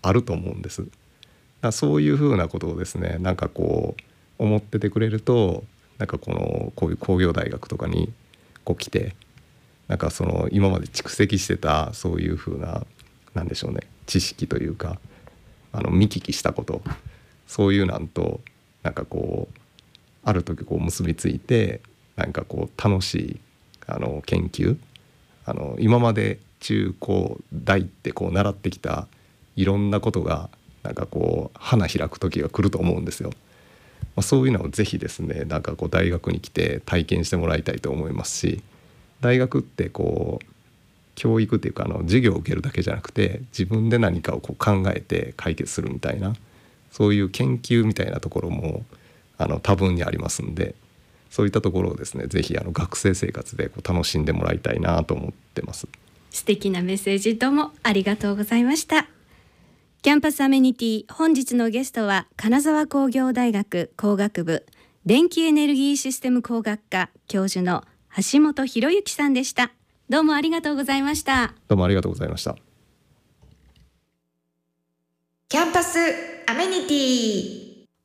あると思うんです。だからそういうふうなことをですねなんかこう思っててくれるとなんかこういう工業大学とかにこう来てなんかその今まで蓄積してたそういうふうななんでしょうね知識というか見聞きしたことそういうなんとなんかこうある時こう結びついてなんかこう楽しい研究今まで中高大ってこう習ってきたいろんなことがなんかこう花開く時が来ると思うんですよ。そういうのをぜひですねなんかこう大学に来て体験してもらいたいと思いますし大学ってこう教育っていうか授業を受けるだけじゃなくて自分で何かをこう考えて解決するみたいなそういう研究みたいなところも多分にありますんでそういったところをですねぜひ学生生活でこう楽しんでもらいたいなと思ってます。 素敵なメッセージどうもありがとうございました。キャンパスアメニティ本日のゲストは金沢工業大学工学部電気エネルギーシステム工学科教授の橋本博之さんでした。どうもありがとうございました。 どうもありがとうございました。 キャンパスアメニティ